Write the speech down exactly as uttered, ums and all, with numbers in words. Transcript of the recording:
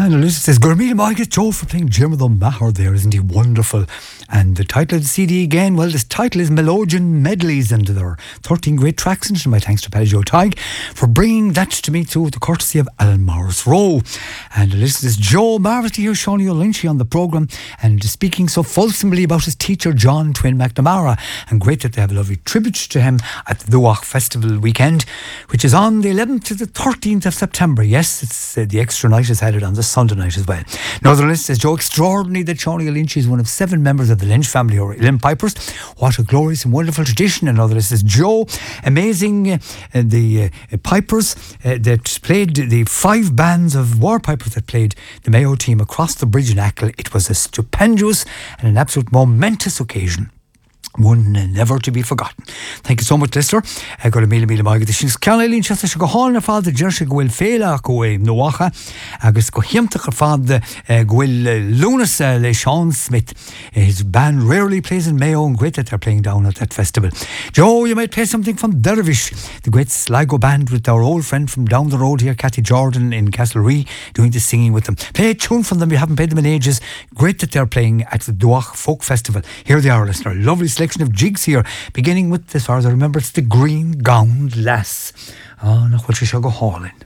And Elizabeth says, Gurmila Michael Joe for playing Jim of the Maher there, isn't he wonderful? And the title of the C D again, well, this title is Melodeon Medleys, and there are thirteen great tracks in it. My thanks to Paddy Joe Tig for bringing that to me through the courtesy of Alan Morris Rowe. And Elizabeth says, Joe, marvellous to hear Shawnee O'Lynchy on the programme and speaking so fulsomely about his teacher John Twin McNamara, and great that they have a lovely tribute to him at the Duach Festival weekend, which is on the eleventh to the thirteenth of September. Yes, it's uh, the extra night is headed on the Sunday night as well. Another list says, Joe, extraordinary that Shawnee O'Lynchy is one of seven members of the Lynch family or Lynn Pipers. What a glorious and wonderful tradition. Another list says, Joe, amazing uh, the uh, Pipers uh, that played the five bands of war pipers that played the Mayo team across the bridge in Achill. It was a stupendous and an absolute momentous occasion. One never to be forgotten. Thank you so much, listener. I got a meal meal mag. The she's Caroline Lynch has to go home. Father Jersey go will fail a go Noacha. Agus go himta father go will Lunas Le Sean Smith. His band rarely plays in Mayo, and great that they're playing down at that festival. Joe, you might play something from Dervish, the great Sligo band with our old friend from down the road here, Cathy Jordan in Castlereagh, doing the singing with them. Play a tune from them. You haven't played them in ages. Great that they're playing at the Duach Folk Festival. Here they are, listener. Lovely selection of jigs here, beginning with, as far as I remember, it's the Green Gowned Lass. Oh, no, what you shall go hauling.